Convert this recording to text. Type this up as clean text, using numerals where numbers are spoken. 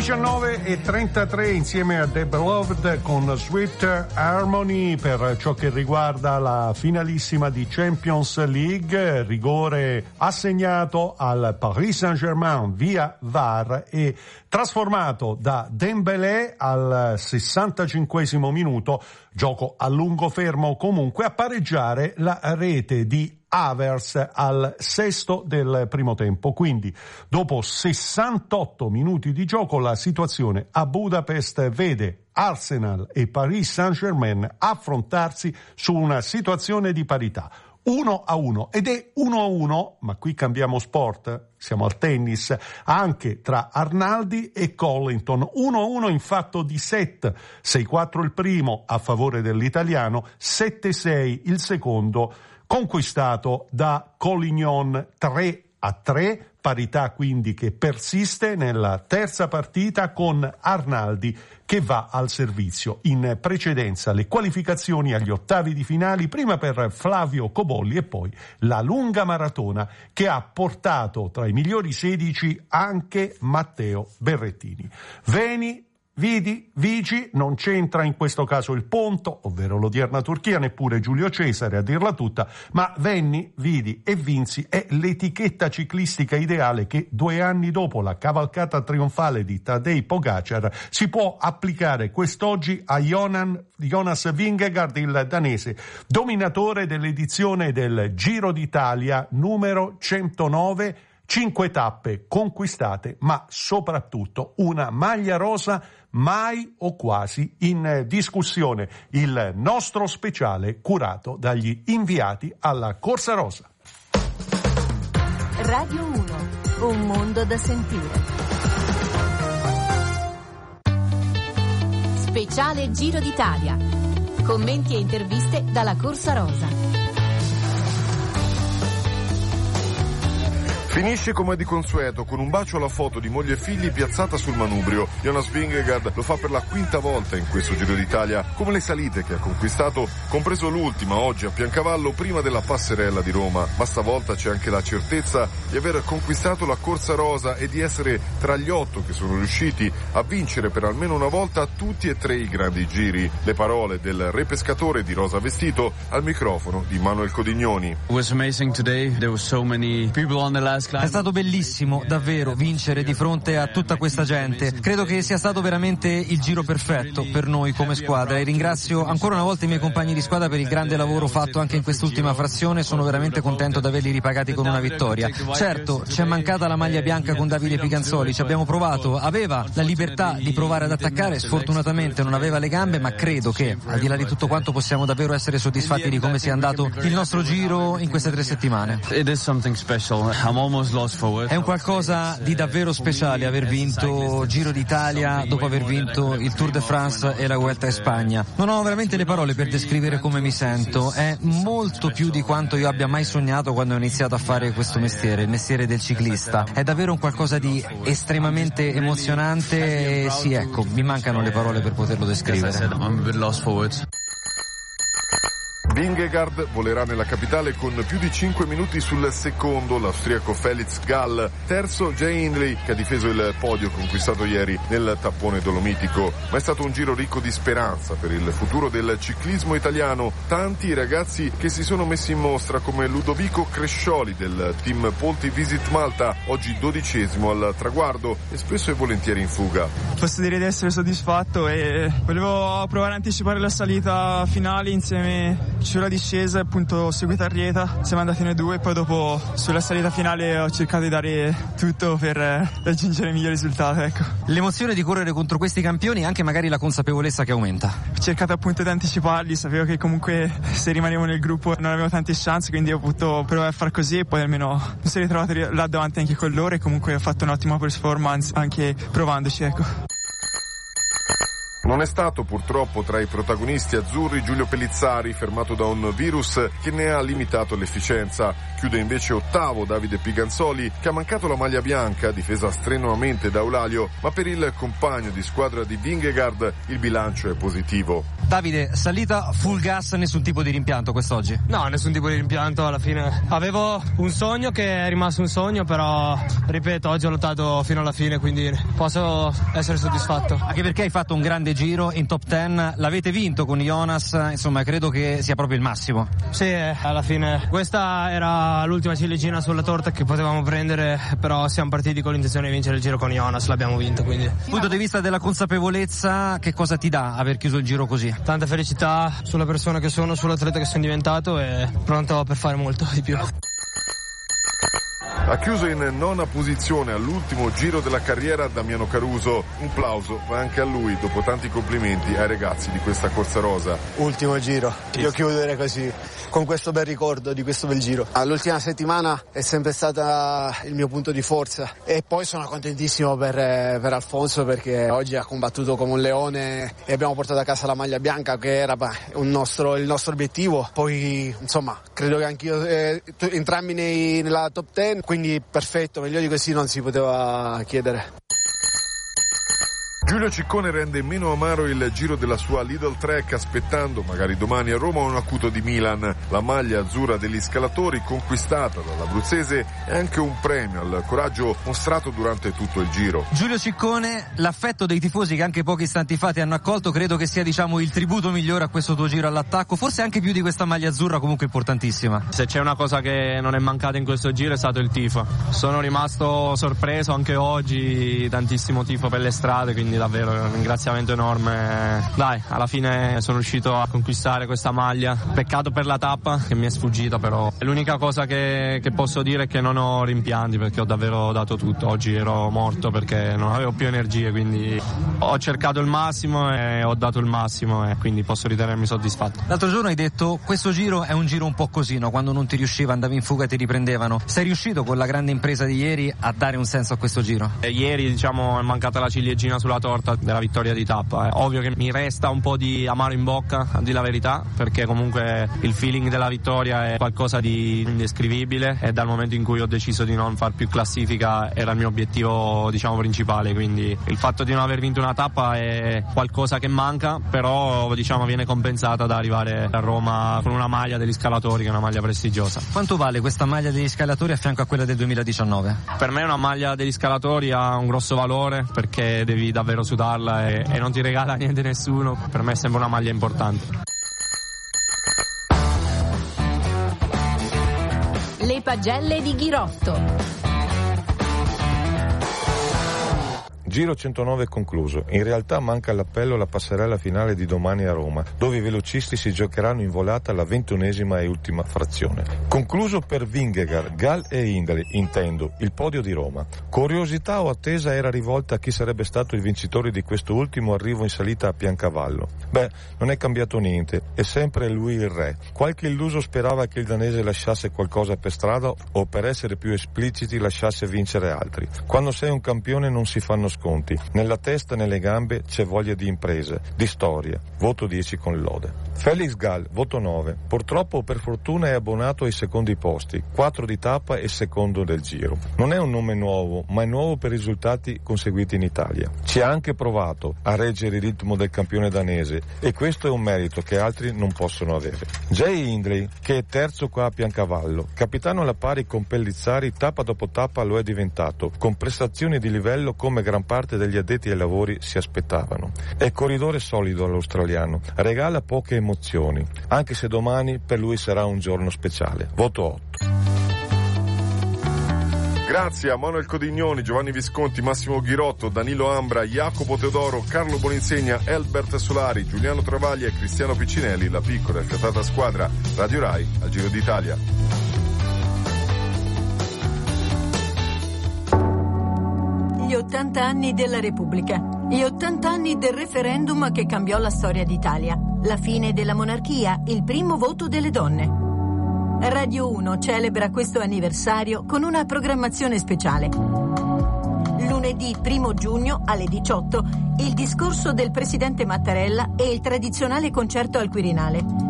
19:33 insieme a The Beloved con Sweet Harmony per ciò che riguarda la finalissima di Champions League. Rigore assegnato al Paris Saint-Germain via VAR e trasformato da Dembélé al 65esimo minuto, gioco a lungo fermo comunque, a pareggiare la rete di Havertz al sesto del primo tempo. Quindi dopo 68 minuti di gioco la situazione a Budapest vede Arsenal e Paris Saint-Germain affrontarsi su una situazione di parità 1-1, ed è 1-1, ma qui cambiamo sport, siamo al tennis, anche tra Arnaldi e Collington. 1-1 in fatto di set, 6-4 il primo a favore dell'italiano, 7-6 il secondo, conquistato da Collignon. 3-3, parità quindi che persiste nella terza partita con Arnaldi che va al servizio. In precedenza le qualificazioni agli ottavi di finali, prima per Flavio Cobolli e poi la lunga maratona che ha portato tra i migliori 16 anche Matteo Berrettini. Veni, vidi, vici, non c'entra in questo caso il Ponto, ovvero l'odierna Turchia, neppure Giulio Cesare a dirla tutta, ma venni, vidi e vinsi è l'etichetta ciclistica ideale che 2 anni dopo la cavalcata trionfale di Tadej Pogacar si può applicare quest'oggi a Jonas Vingegaard, il danese, dominatore dell'edizione del Giro d'Italia numero 109, 5 tappe conquistate, ma soprattutto una maglia rosa mai o quasi in discussione. Il nostro speciale curato dagli inviati alla Corsa Rosa. Radio 1, un mondo da sentire. Speciale Giro d'Italia. Commenti e interviste dalla Corsa Rosa. Finisce come di consueto con un bacio alla foto di moglie e figli piazzata sul manubrio. Jonas Vingegaard lo fa per la 5ª volta in questo Giro d'Italia, come le salite che ha conquistato, compreso l'ultima oggi a Piancavallo prima della passerella di Roma. Ma stavolta c'è anche la certezza di aver conquistato la Corsa Rosa e di essere tra gli 8 che sono riusciti a vincere per almeno una volta tutti e 3 i grandi giri. Le parole del re pescatore di rosa vestito al microfono di Manuel Codignoni. È stato bellissimo, davvero, vincere di fronte a tutta questa gente. Credo che sia stato veramente il giro perfetto per noi come squadra e ringrazio ancora una volta i miei compagni di squadra per il grande lavoro fatto anche in quest'ultima frazione. Sono veramente contento di averli ripagati con una vittoria. Certo, ci è mancata la maglia bianca con Davide Piganzoli, ci abbiamo provato, aveva la libertà di provare ad attaccare, sfortunatamente non aveva le gambe, ma credo che al di là di tutto quanto possiamo davvero essere soddisfatti di come sia andato il nostro giro in queste 3 settimane. È un qualcosa di davvero speciale aver vinto Giro d'Italia dopo aver vinto il Tour de France e la Vuelta in Spagna. Non ho veramente le parole per descrivere come mi sento. È molto più di quanto io abbia mai sognato quando ho iniziato a fare questo mestiere, il mestiere del ciclista. È davvero un qualcosa di estremamente emozionante e sì, ecco, mi mancano le parole per poterlo descrivere. Vingegaard volerà nella capitale con più di 5 minuti sul secondo, l'austriaco Felix Gall. Terzo Jay Hindley, che ha difeso il podio conquistato ieri nel tappone dolomitico. Ma è stato un giro ricco di speranza per il futuro del ciclismo italiano. Tanti i ragazzi che si sono messi in mostra, come Ludovico Crescioli del team Polti Visit Malta, oggi 12° al traguardo e spesso e volentieri in fuga. Posso dire di essere soddisfatto e volevo provare a anticipare la salita finale insieme sulla discesa, appunto seguita Arrieta, siamo andati noi 2 e poi dopo sulla salita finale ho cercato di dare tutto per raggiungere il miglior risultato, ecco. L'emozione di correre contro questi campioni e anche magari la consapevolezza che aumenta. Ho cercato appunto di anticiparli, sapevo che comunque se rimanevo nel gruppo non avevo tante chance, quindi ho potuto provare a far così e poi almeno mi sono ritrovato là davanti anche con loro e comunque ho fatto un'ottima performance anche provandoci, ecco. Non Non è stato purtroppo tra i protagonisti azzurri Giulio Pellizzari, fermato da un virus che ne ha limitato l'efficienza. Chiude invece ottavo Davide Piganzoli, che ha mancato la maglia bianca, difesa strenuamente da Eulalio, ma per il compagno di squadra di Vingegaard il bilancio è positivo. Davide, salita full gas, nessun tipo di rimpianto quest'oggi? No, nessun tipo di rimpianto, alla fine avevo un sogno che è rimasto un sogno, però ripeto, oggi ho lottato fino alla fine, quindi posso essere soddisfatto. Anche perché hai fatto un grande giro in top 10, l'avete vinto con Jonas, insomma credo che sia proprio il massimo. Sì, alla fine questa era l'ultima ciliegina sulla torta che potevamo prendere, però siamo partiti con l'intenzione di vincere il giro con Jonas, l'abbiamo vinto, quindi. Dal punto di vista della consapevolezza, che cosa ti dà aver chiuso il giro così? Tanta felicità sulla persona che sono, sull'atleta che sono diventato e pronto per fare molto di più. Ha chiuso in nona posizione all'ultimo giro della carriera Damiano Caruso. Un plauso va anche a lui dopo tanti complimenti ai ragazzi di questa corsa rosa. Ultimo giro, io chiudere così, con questo bel ricordo di questo bel giro. L'ultima settimana è sempre stata il mio punto di forza e poi sono contentissimo per Alfonso, perché oggi ha combattuto come un leone e abbiamo portato a casa la maglia bianca, che era il nostro obiettivo. Poi insomma credo che anch'io entrambi nella top 10, quindi perfetto, meglio di così non si poteva chiedere. Giulio Ciccone rende meno amaro il giro della sua Lidl Trek, aspettando magari domani a Roma un acuto di Milan. La maglia azzurra degli scalatori, conquistata dall'abruzzese, è anche un premio al coraggio mostrato durante tutto il giro. Giulio Ciccone, l'affetto dei tifosi che anche pochi istanti fa ti hanno accolto, credo che sia il tributo migliore a questo tuo giro all'attacco, forse anche più di questa maglia azzurra, comunque importantissima. Se c'è una cosa che non è mancata in questo giro è stato il tifo. Sono rimasto sorpreso anche oggi, tantissimo tifo per le strade, quindi davvero un ringraziamento enorme. Dai, alla fine sono riuscito a conquistare questa maglia. Peccato per la tappa che mi è sfuggita, però l'unica cosa che posso dire è che non ho rimpianti, perché ho davvero dato tutto. Oggi ero morto perché non avevo più energie, quindi ho cercato il massimo e ho dato il massimo, e quindi posso ritenermi soddisfatto. L'altro giorno hai detto questo giro è un giro un po' così, no? Quando non ti riusciva, andavi in fuga e ti riprendevano. Sei riuscito con la grande impresa di ieri a dare un senso a questo giro? Ieri è mancata la ciliegina sulla torta della vittoria di tappa. Ovvio che mi resta un po' di amaro in bocca, a dire la verità, perché comunque il feeling della vittoria è qualcosa di indescrivibile, e dal momento in cui ho deciso di non far più classifica era il mio obiettivo principale, quindi il fatto di non aver vinto una tappa è qualcosa che manca, però viene compensata da arrivare a Roma con una maglia degli scalatori, che è una maglia prestigiosa. Quanto vale questa maglia degli scalatori a fianco a quella del 2019? Per me una maglia degli scalatori ha un grosso valore, perché devi davvero sudarla e non ti regala niente nessuno. Per me sembra una maglia importante. Le pagelle di Ghirotto. Giro 109 concluso. In realtà manca l'appello alla passerella finale di domani a Roma, dove i velocisti si giocheranno in volata la 21esima e ultima frazione. Concluso per Vingegaard, Gall e Hindley, intendo, il podio di Roma. Curiosità o attesa era rivolta a chi sarebbe stato il vincitore di questo ultimo arrivo in salita a Piancavallo. Non è cambiato niente, è sempre lui il re. Qualche illuso sperava che il danese lasciasse qualcosa per strada, o per essere più espliciti lasciasse vincere altri. Quando sei un campione non si fanno sconti. Nella testa e nelle gambe c'è voglia di impresa, di storia. Voto 10 con lode. Felix Gall, voto 9. Purtroppo o per fortuna è abbonato ai secondi posti, 4 di tappa e secondo del giro. Non è un nome nuovo, ma è nuovo per i risultati conseguiti in Italia. Ci ha anche provato a reggere il ritmo del campione danese, e questo è un merito che altri non possono avere. Jay Hindley, che è terzo qua a Piancavallo, capitano alla pari con Pellizzari, tappa dopo tappa lo è diventato, con prestazioni di livello come gran parte degli addetti ai lavori si aspettavano. È corridore solido all'australiano, regala poche emozioni, anche se domani per lui sarà un giorno speciale. Voto 8. Grazie a Manuel Codignoni, Giovanni Visconti, Massimo Ghirotto, Danilo Ambra, Jacopo Teodoro, Carlo Boninsegna, Elbert Solari, Giuliano Travaglia e Cristiano Piccinelli, la piccola e fiatata squadra Radio Rai al Giro d'Italia. Gli 80 anni della Repubblica, gli 80 anni del referendum che cambiò la storia d'Italia, la fine della monarchia, il primo voto delle donne. Radio 1 celebra questo anniversario con una programmazione speciale. Lunedì 1 giugno alle 18, il discorso del presidente Mattarella e il tradizionale concerto al Quirinale.